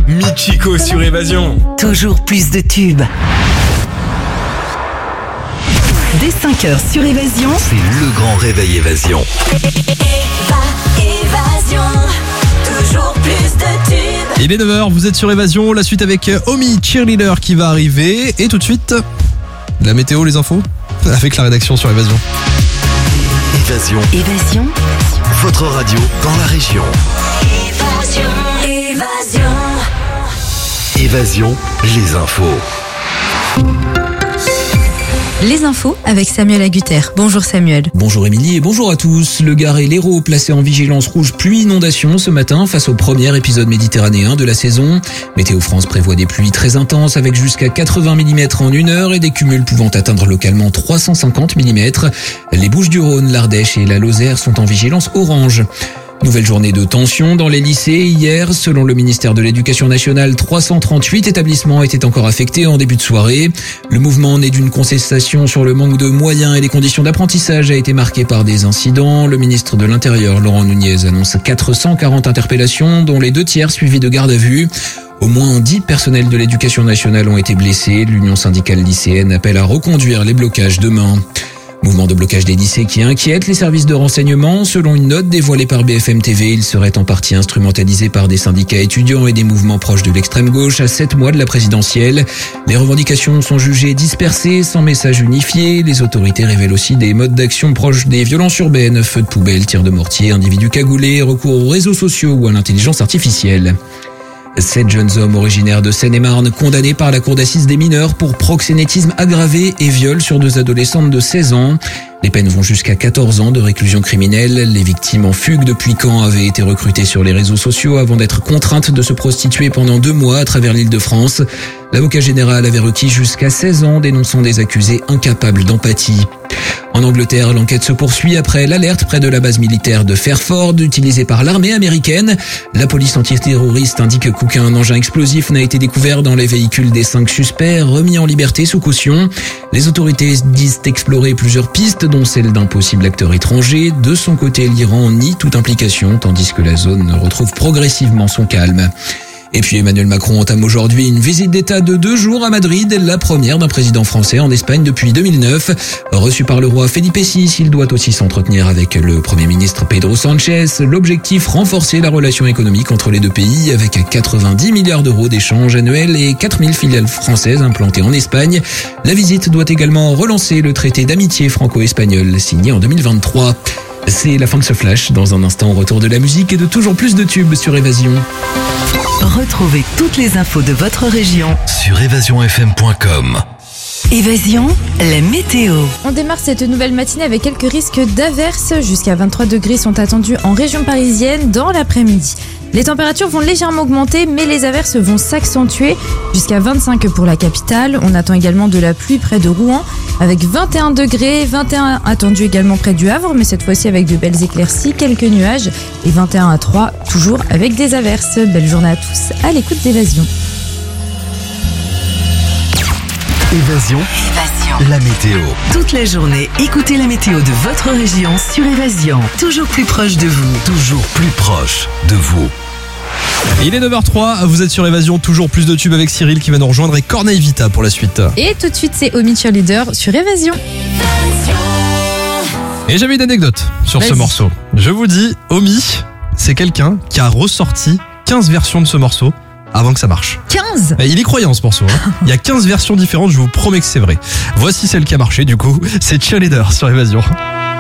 Michiko sur Évasion. Toujours plus de tubes. Dès 5h sur Évasion, C'est le grand réveil Évasion. Évasion, toujours plus de tubes. Il est 9h, vous êtes sur Évasion. La suite avec Omi, cheerleader qui va arriver. Et tout de suite, la météo, les infos avec la rédaction sur Évasion. Évasion, Votre radio dans la région. Évasion, les infos. Les infos avec Samuel Agutter. Bonjour Samuel. Bonjour Émilie et bonjour à tous. Le Gard et l'Hérault placés en vigilance rouge pluie-inondation ce matin face au premier épisode méditerranéen de la saison. Météo France prévoit des pluies très intenses avec jusqu'à 80 mm en 1 heure et des cumuls pouvant atteindre localement 350 mm. Les Bouches-du-Rhône, l'Ardèche et la Lozère sont en vigilance orange. Nouvelle journée de tension dans les lycées. Hier, selon le ministère de l'Éducation nationale, 338 établissements étaient encore affectés en début de soirée. Le mouvement né d'une contestation sur le manque de moyens et les conditions d'apprentissage a été marqué par des incidents. Le ministre de l'Intérieur, Laurent Nunez, annonce 440 interpellations, dont les 2/3 suivis de garde à vue. Au moins 10 personnels de l'Éducation nationale ont été blessés. L'Union syndicale lycéenne appelle à reconduire les blocages demain. Mouvement de blocage des lycées qui inquiète les services de renseignement. Selon une note dévoilée par BFM TV, il serait en partie instrumentalisé par des syndicats étudiants et des mouvements proches de l'extrême gauche à 7 mois de la présidentielle. Les revendications sont jugées dispersées, sans message unifié. Les autorités révèlent aussi des modes d'action proches des violences urbaines, feux de poubelle, tirs de mortier, individus cagoulés, recours aux réseaux sociaux ou à l'intelligence artificielle. 7 jeunes hommes originaires de Seine-et-Marne condamnés par la cour d'assises des mineurs pour proxénétisme aggravé et viol sur 2 adolescentes de 16 ans. Les peines vont jusqu'à 14 ans de réclusion criminelle. Les victimes en fugue depuis Caen avaient été recrutées sur les réseaux sociaux avant d'être contraintes de se prostituer pendant 2 mois à travers l'Île-de-France. L'avocat général avait requis jusqu'à 16 ans, dénonçant des accusés incapables d'empathie. En Angleterre, l'enquête se poursuit après l'alerte près de la base militaire de Fairford utilisée par l'armée américaine. La police antiterroriste indique qu'aucun engin explosif n'a été découvert dans les véhicules des 5 suspects remis en liberté sous caution. Les autorités disent explorer plusieurs pistes, dont celle d'un possible acteur étranger. De son côté, l'Iran nie toute implication, tandis que la zone retrouve progressivement son calme. Et puis Emmanuel Macron entame aujourd'hui une visite d'État de 2 jours à Madrid, la première d'un président français en Espagne depuis 2009. Reçu par le roi Felipe VI, il doit aussi s'entretenir avec le Premier ministre Pedro Sánchez. L'objectif, renforcer la relation économique entre les deux pays avec 90 milliards d'euros d'échanges annuels et 4000 filiales françaises implantées en Espagne. La visite doit également relancer le traité d'amitié franco-espagnol signé en 2023. C'est la fin de ce flash. Dans un instant, retour de la musique et de toujours plus de tubes sur Évasion. retrouvez toutes les infos de votre région. Sur évasionfm.com. Évasion, la météo. On démarre cette nouvelle matinée avec quelques risques d'averses. Jusqu'à 23 degrés sont attendus en région parisienne dans l'après-midi. Les températures vont légèrement augmenter, mais les averses vont s'accentuer. Jusqu'à 25 pour la capitale. On attend également de la pluie près de Rouen, avec 21 degrés, 21 attendus également près du Havre, mais cette fois-ci avec de belles éclaircies, quelques nuages, et 21 à 3, toujours avec des averses. Belle journée à tous, à l'écoute d'Évasion. Évasion, la météo. Toute la journée, écoutez la météo de votre région sur Évasion. Toujours plus proche de vous. Toujours plus proche de vous. Il est 9h03, vous êtes sur Évasion, toujours plus de tubes avec Cyril qui va nous rejoindre et Corneille Vita pour la suite. Et tout de suite, c'est Omi Cheerleader sur Évasion. Et j'avais une anecdote sur ce Vas-y. morceau. Je vous dis, Omi, c'est quelqu'un qui a ressorti 15 versions de ce morceau avant que ça marche. 15 Il est croyant ce morceau, hein. Il y a 15 versions différentes, je vous promets que c'est vrai. Voici celle qui a marché du coup, c'est Cheerleader sur Évasion.